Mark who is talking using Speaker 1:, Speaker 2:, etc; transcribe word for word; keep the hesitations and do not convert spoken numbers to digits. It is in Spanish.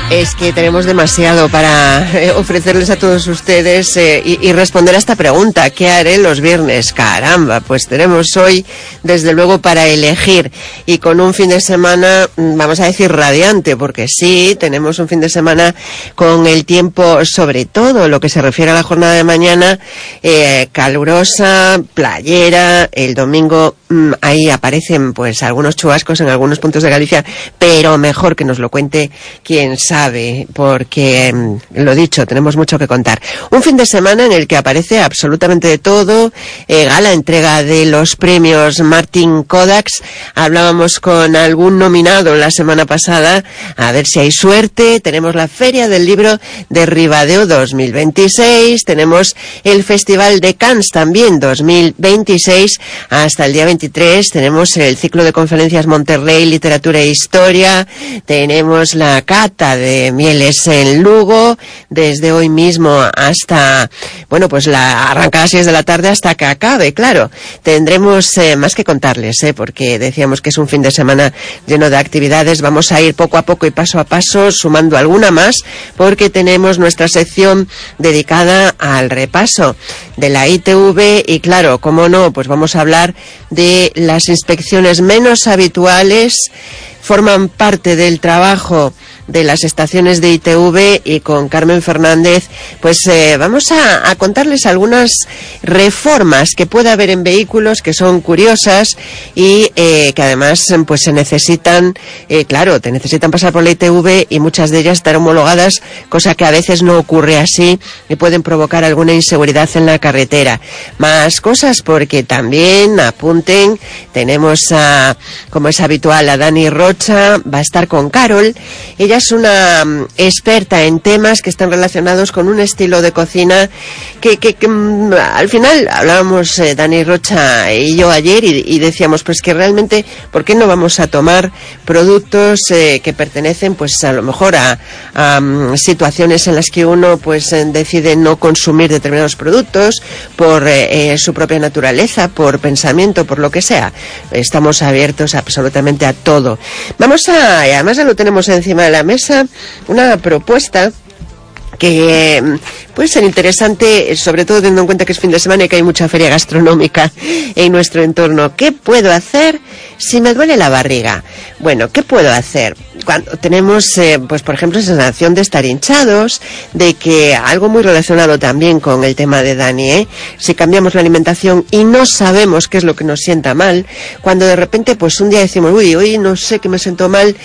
Speaker 1: Es que tenemos demasiado para eh, ofrecerles a todos ustedes eh, y, y responder a esta pregunta. ¿Qué haré los viernes? Caramba, pues tenemos hoy, desde luego, para elegir. Y con un fin de semana, vamos a decir, radiante, porque sí, tenemos un fin de semana con el tiempo, sobre todo lo que se refiere a la jornada de mañana, eh, calurosa, playera. El domingo mmm, ahí aparecen pues algunos chubascos en algunos puntos de Galicia, pero mejor que nos lo cuente quien sabe. Porque, lo dicho, tenemos mucho que contar. Un fin de semana en el que aparece absolutamente de todo, eh, gala entrega de los premios Martin Kodaks. Hablábamos con algún nominado la semana pasada, a ver si hay suerte. Tenemos la Feria del Libro de Ribadeo dos mil veintiséis, tenemos el Festival de Cannes también dos mil veintiséis, hasta el día veintitrés tenemos el ciclo de conferencias Monterrey, Literatura e Historia, tenemos la cata de de mieles en Lugo, desde hoy mismo hasta, bueno, pues la arranca a las seis de la tarde hasta que acabe, claro. Tendremos eh, más que contarles, eh, porque decíamos que es un fin de semana lleno de actividades. Vamos a ir poco a poco y paso a paso sumando alguna más, porque tenemos nuestra sección dedicada al repaso de la I T V y, claro, cómo no, pues vamos a hablar de las inspecciones menos habituales, forman parte del trabajo de las estaciones de I T V, y con Carmen Fernández pues eh, vamos a, a contarles algunas reformas que puede haber en vehículos que son curiosas y eh, que además pues se necesitan, eh, claro, te necesitan pasar por la I T V y muchas de ellas están homologadas, cosa que a veces no ocurre así y pueden provocar alguna inseguridad en la carretera. Más cosas, porque también apunten, tenemos a, como es habitual, a Dani Rocha, va a estar con Carol. Ella es una um, experta en temas que están relacionados con un estilo de cocina que, que, que um, al final hablábamos eh, Dani Rocha y yo ayer y, y decíamos pues que realmente ¿por qué no vamos a tomar productos eh, que pertenecen pues a lo mejor a, a um, situaciones en las que uno pues eh, decide no consumir determinados productos por eh, eh, su propia naturaleza, por pensamiento, por lo que sea? Estamos abiertos absolutamente a todo. Vamos a, y además ya lo tenemos encima de la mesa, una propuesta que puede ser interesante, sobre todo teniendo en cuenta que es fin de semana y que hay mucha feria gastronómica en nuestro entorno. ¿Qué puedo hacer si me duele la barriga? Bueno, ¿qué puedo hacer? Cuando tenemos, eh, pues por ejemplo, sensación de estar hinchados, de que algo muy relacionado también con el tema de Dani, ¿eh? Si cambiamos la alimentación y no sabemos qué es lo que nos sienta mal, cuando de repente pues un día decimos, uy, hoy no sé qué me siento mal,